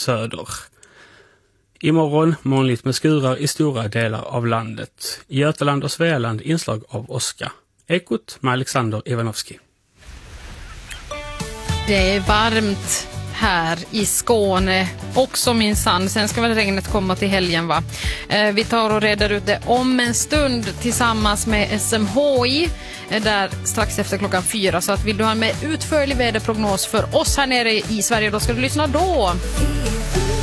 söder. Imorgon molnigt med skurar i stora delar av landet. I Götaland och Svealand inslag av åska. Ekot med Alexander Ivanovski. Det är varmt här i Skåne också minsann. Sen ska väl regnet komma till helgen, va? Vi tar och reder ut det om en stund tillsammans med SMHI där strax efter 4:00. Så att vill du ha en mer utförlig väderprognos för oss här nere i Sverige, då ska du lyssna då.